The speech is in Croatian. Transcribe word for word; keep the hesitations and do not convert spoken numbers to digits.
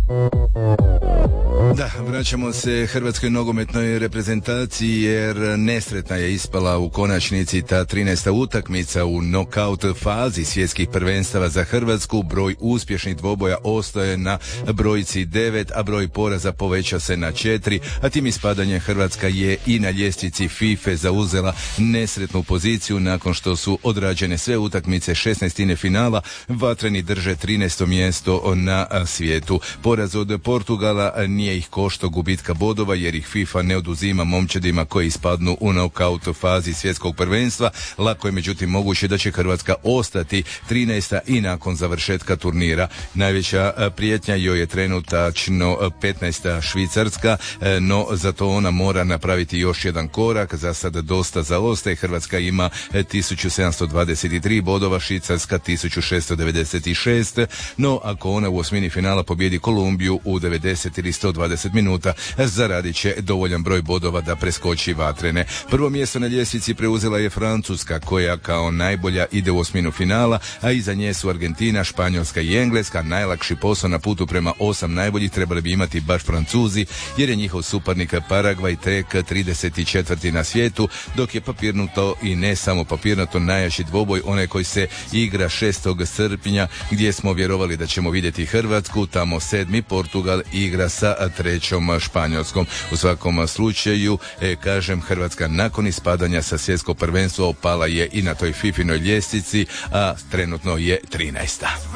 Da, vraćamo se hrvatskoj nogometnoj reprezentaciji jer nesretna je ispala u konačnici ta trinaesta utakmica u nokaut fazi svjetskih prvenstava za Hrvatsku. Broj uspješnih dvoboja ostaje na brojci devet, a broj poraza poveća se na četiri, a tim ispadanjem Hrvatska je i na ljestvici FIFA zauzela nesretnu poziciju nakon što su odrađene sve utakmice šesnaestine finala. Vatreni drže trinaesto mjesto na svijetu. Poraz od Portugala nije ih košto gubitka bodova jer ih FIFA ne oduzima momčadima koji ispadnu u nokaut fazi svjetskog prvenstva. Lako je međutim moguće da će Hrvatska ostati trinaesta i nakon završetka turnira. Najveća prijetnja joj je trenutačno petnaesta Švicarska, no zato ona mora napraviti još jedan korak. Za sada dosta zaostaje. Hrvatska ima tisuću sedamsto dvadeset tri bodova, Švicarska tisuću šesto devedeset šest, no ako ona u osmini finala pobjedi Kolumbiju u devedeset ili sto dvadeset minuta, zaradit će dovoljan broj bodova da preskoči vatrene. Prvo mjesto na ljestvici preuzela je Francuska koja kao najbolja ide u osminu finala, a iza nje su Argentina, Španjolska i Engleska. Najlakši posao na putu prema osam najboljih trebali bi imati baš Francuzi jer je njihov suparnik Paragvaj tek trideset četvrti na svijetu, dok je papirnuto i ne samo papirnato najjači dvoboj onaj koji se igra šestog srpnja gdje smo vjerovali da ćemo vidjeti Hrvatsku. Tamo sedmi Portugal igra sa trećom Španjolskom. U svakom slučaju, e, kažem, Hrvatska nakon ispadanja sa svjetskog prvenstva opala je i na toj fifinoj ljestvici, a trenutno je trinaesta.